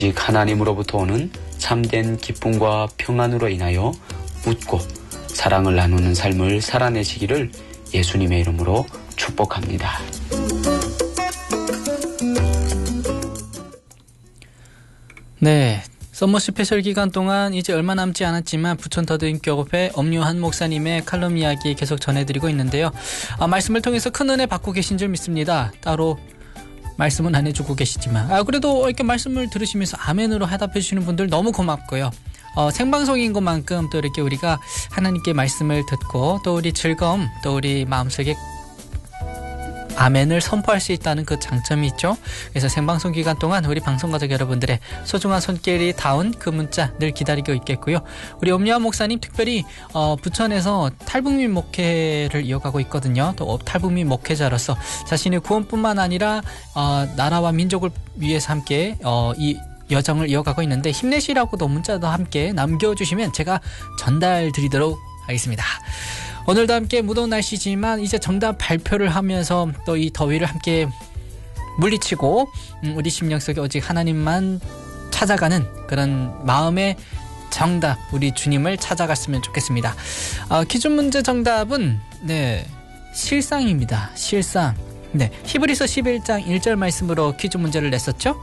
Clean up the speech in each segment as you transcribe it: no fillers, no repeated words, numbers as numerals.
오직 하나님으로부터 오는 참된 기쁨과 평안으로 인하여 웃고 사랑을 나누는 삶을 살아내시기를 예수님의 이름으로 축복합니다. 네, 썸머 스페셜 기간 동안 이제 얼마 남지 않았지만 부천 더드인교회 엄유한 목사님의 칼럼 이야기 계속 전해드리고 있는데요. 말씀을 통해서 큰 은혜 받고 계신 줄 믿습니다. 따로 말씀은 안 해주고 계시지만 그래도 이렇게 말씀을 들으시면서 아멘으로 해답해 주시는 분들 너무 고맙고요. 생방송인 것만큼 또 이렇게 우리가 하나님께 말씀을 듣고 또 우리 즐거움, 또 우리 마음속에 아멘을 선포할 수 있다는 그 장점이 있죠. 그래서 생방송 기간 동안 우리 방송가족 여러분들의 소중한 손길이 닿은 그 문자 늘 기다리고 있겠고요. 우리 엄유한 목사님 특별히 부천에서 탈북민 목회를 이어가고 있거든요. 또 탈북민 목회자로서 자신의 구원뿐만 아니라 나라와 민족을 위해서 함께 이 여정을 이어가고 있는데 힘내시라고도 문자도 함께 남겨주시면 제가 전달 드리도록 하겠습니다. 오늘도 함께 무더운 날씨지만 이제 정답 발표를 하면서 또 이 더위를 함께 물리치고 우리 심령 속에 오직 하나님만 찾아가는 그런 마음의 정답, 우리 주님을 찾아갔으면 좋겠습니다. 퀴즈 문제 정답은 실상입니다. 실상. 히브리서 11장 1절 말씀으로 퀴즈 문제를 냈었죠.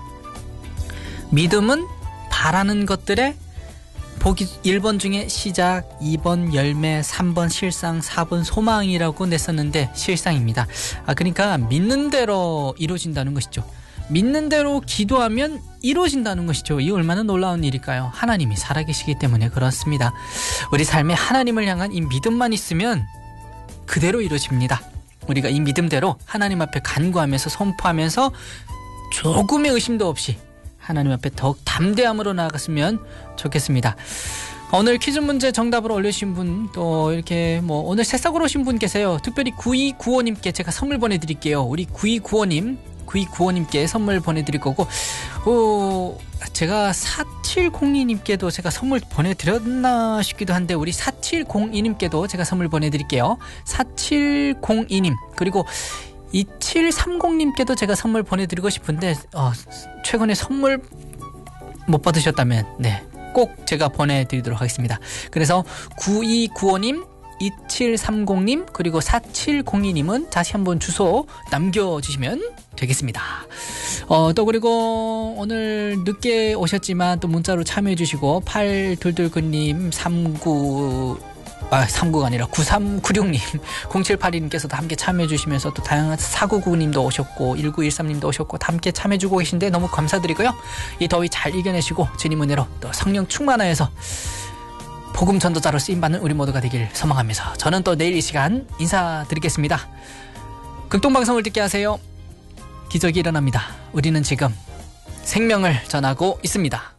믿음은 바라는 것들의 보기 1번 중에 시작, 2번 열매, 3번 실상, 4번 소망이라고 냈었는데 실상입니다. 그러니까 믿는 대로 이루어진다는 것이죠. 믿는 대로 기도하면 이루어진다는 것이죠. 이 얼마나 놀라운 일일까요? 하나님이 살아계시기 때문에 그렇습니다. 우리 삶에 하나님을 향한 이 믿음만 있으면 그대로 이루어집니다. 우리가 이 믿음대로 하나님 앞에 간구하면서 선포하면서 조금의 의심도 없이 하나님 앞에 더욱 담대함으로 나아갔으면 좋겠습니다. 오늘 퀴즈 문제 정답으로 올려주신 분, 또 이렇게 오늘 새싹으로 오신 분 계세요. 특별히 9295님께 제가 선물 보내드릴게요. 우리 9295님께 선물 보내드릴 거고, 제가 4702님께도 제가 선물 보내드렸나 싶기도 한데, 우리 4702님께도 제가 선물 보내드릴게요. 4702님, 그리고 2730님께도 제가 선물 보내드리고 싶은데 최근에 선물 못 받으셨다면 꼭 제가 보내드리도록 하겠습니다. 그래서 9295님, 2730님, 그리고 4702님은 다시 한번 주소 남겨주시면 되겠습니다. 또 그리고 오늘 늦게 오셨지만 또 문자로 참여해주시고 8229님, 39가 아니라 9396님, 0782님께서도 함께 참여해주시면서 또 다양한 4999님도 오셨고 1913님도 오셨고 다 함께 참여해주고 계신데 너무 감사드리고요. 이 더위 잘 이겨내시고 주님 은혜로 또 성령 충만하여서 복음 전도자로 쓰임받는 우리 모두가 되길 소망하면서 저는 또 내일 이 시간 인사드리겠습니다. 극동방송을 듣게 하세요. 기적이 일어납니다. 우리는 지금 생명을 전하고 있습니다.